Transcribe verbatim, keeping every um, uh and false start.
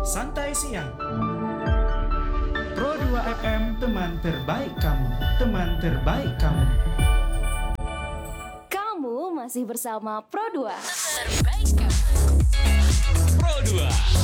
Santai Siang. Pro dua F M, teman terbaik kamu, teman terbaik kamu. Kamu masih bersama Pro dua. Terbaik kamu. Pro dua.